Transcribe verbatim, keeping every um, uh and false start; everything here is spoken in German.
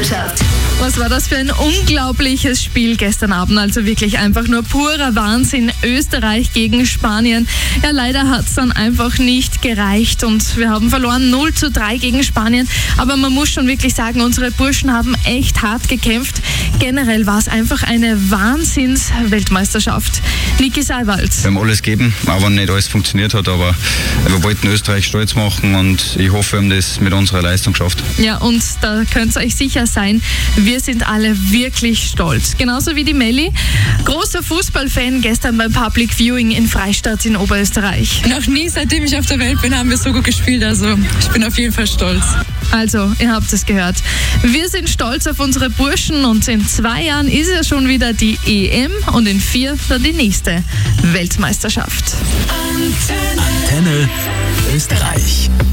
Weltmeisterschaft. Was war das für ein unglaubliches Spiel gestern Abend? Also wirklich einfach nur purer Wahnsinn. Österreich gegen Spanien. Ja, leider hat es dann einfach nicht gereicht und wir haben verloren null zu drei gegen Spanien. Aber man muss schon wirklich sagen, unsere Burschen haben echt hart gekämpft. Generell war es einfach eine Wahnsinns-Weltmeisterschaft. Niki Seiwald. Wir haben alles gegeben, auch wenn nicht alles funktioniert hat, aber wir wollten Österreich stolz machen und ich hoffe, wir haben das mit unserer Leistung geschafft. Ja, und da könnt ihr euch sicher sein, wir sind alle wirklich stolz. Genauso wie die Melli. Großer Fußballfan gestern beim Public Viewing in Freistadt in Oberösterreich. Noch nie, seitdem ich auf der Welt bin, haben wir so gut gespielt. Also ich bin auf jeden Fall stolz. Also, ihr habt es gehört. Wir sind stolz auf unsere Burschen und in zwei Jahren ist ja schon wieder die E M und in vier dann die nächste Weltmeisterschaft. Antenne, Antenne Österreich.